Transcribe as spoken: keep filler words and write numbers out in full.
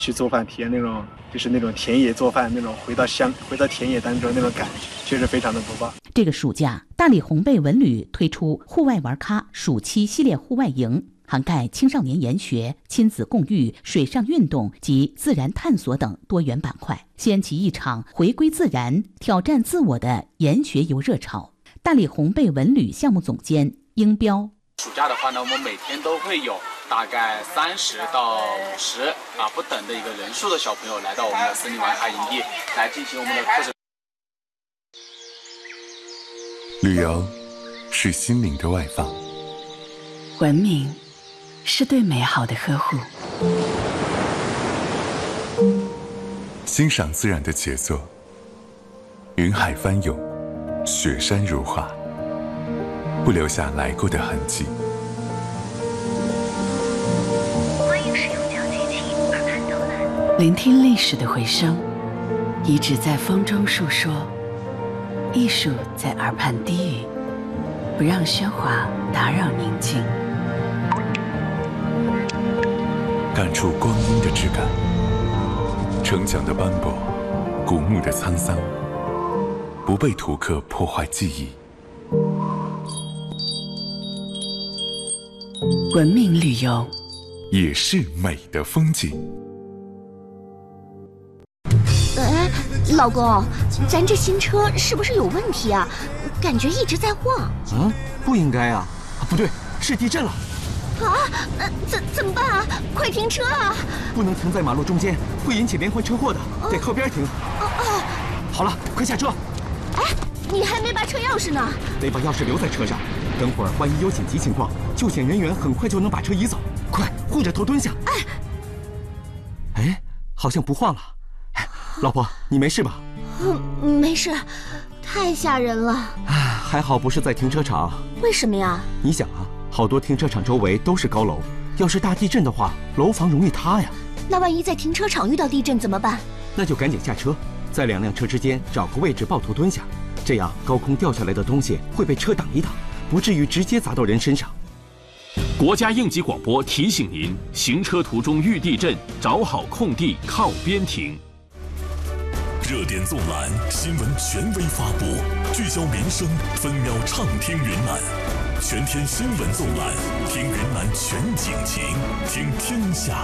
去做饭，体验那种就是那种田野做饭那种回到乡回到田野当中那种感觉，确实非常的不棒。 这个暑假，大理红贝文旅推出户外玩咖暑期系列户外营，涵盖青少年研学、亲子共育、水上运动及自然探索等多元板块，掀起一场回归自然、挑战自我的研学游热潮。大理红贝文旅项目总监英彪： 暑假的话呢，我们每天都会有大概三十到五十啊不等的一个人数的小朋友来到我们的森林玩咖营地来进行我们的课程。 旅游是心灵的外放， 文明是对美好的呵护， 欣赏自然的杰作，云海翻涌，雪山如画，不留下来过的痕迹。 欢迎使用讲解器耳畔导览，聆听历史的回声，遗址在风中述说，艺术在耳畔低语，不让喧哗打扰宁静。 感触光阴的质感，城墙的斑驳，古墓的沧桑，不被图刻破坏记忆。 文明旅游也是美的风景。 哎，老公，咱这新车是不是有问题啊？感觉一直在晃。 嗯，不应该啊，不对，是地震了。 啊，呃，怎怎么办啊？快停车啊！ 不能停在马路中间，会引起连环车祸的，得靠边停。 哦哦， 好了，快下车。 哎，你还没拔车钥匙呢。 得把钥匙留在车上，等会儿万一有紧急情况，救险人员很快就能把车移走。快，护着头蹲下。 哎， 哎，好像不晃了。哎，老婆，你没事吧？ 嗯，没事。太吓人了。 哎，还好不是在停车场。 为什么呀？ 你想啊，好多停车场周围都是高楼，要是大地震的话，楼房容易塌呀。 那万一在停车场遇到地震怎么办？ 那就赶紧下车，在两辆车之间找个位置抱头蹲下，这样高空掉下来的东西会被车挡一挡，不至于直接砸到人身上。 国家应急广播提醒您：行车途中遇地震，找好空地靠边停。 热点纵览，新闻权威发布，聚焦民生，分秒畅听云南。全天新闻纵览，听云南全景情，听天下。